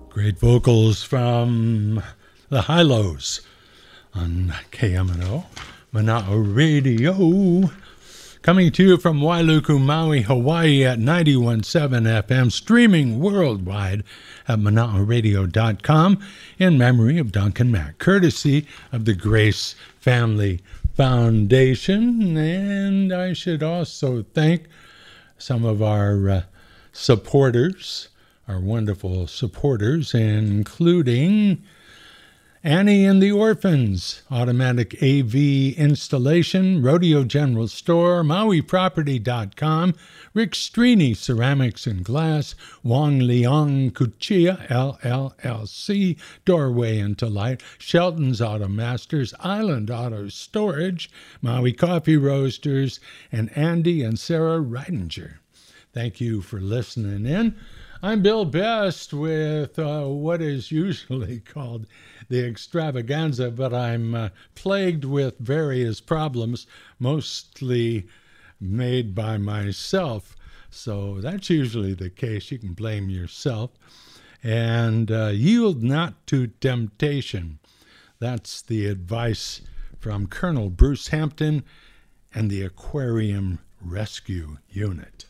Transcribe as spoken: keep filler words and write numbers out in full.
Great vocals from the Hi-Lows on K M N O, Mana'o Radio. Coming to you from Wailuku, Maui, Hawaii at ninety-one point seven F M, streaming worldwide at mana'o radio dot com in memory of Duncan Mack, courtesy of the Grace Family Foundation. And I should also thank some of our uh, supporters, our wonderful supporters, including Annie and the Orphans, Automatic A V Installation, Rodeo General Store, Maui Property dot com, Rick Strini Ceramics and Glass, Wong Leong Kuchia, L L L C, Doorway into Light, Shelton's Auto Masters, Island Auto Storage, Maui Coffee Roasters, and Andy and Sarah Reidinger. Thank you for listening in. I'm Bill Best with uh, what is usually called the extravaganza, but I'm uh, plagued with various problems, mostly made by myself. So that's usually the case. You can blame yourself. And uh, yield not to temptation. That's the advice from Colonel Bruce Hampton and the Aquarium Rescue Unit.